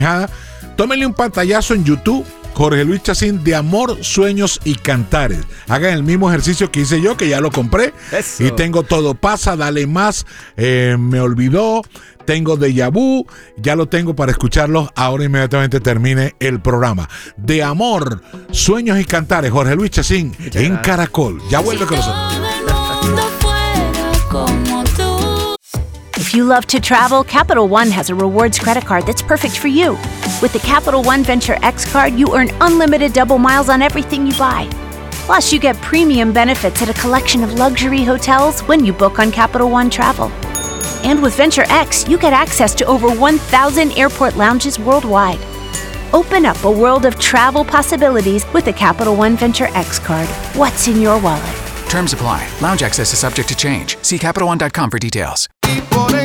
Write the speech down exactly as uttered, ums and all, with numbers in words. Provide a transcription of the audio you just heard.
Tómenle un pantallazo en YouTube, Jorge Luis Chacín, de Amor, Sueños y Cantares. Hagan el mismo ejercicio que hice yo, que ya lo compré. Eso. Y tengo Todo Pasa, Dale Más, eh, Me Olvidó, tengo Déjà Vu, ya lo tengo para escucharlos ahora inmediatamente termine el programa. De Amor, Sueños y Cantares, Jorge Luis Chacín, ya. En Caracol. Ya vuelve con nosotros. If you love to travel, Capital One has a rewards credit card that's perfect for you. With the Capital One Venture X card, you earn unlimited double miles on everything you buy. Plus, you get premium benefits at a collection of luxury hotels when you book on Capital One Travel. And with Venture X, you get access to over one thousand airport lounges worldwide. Open up a world of travel possibilities with the Capital One Venture X card. What's in your wallet? Terms apply. Lounge access is subject to change. See Capital One dot com for details.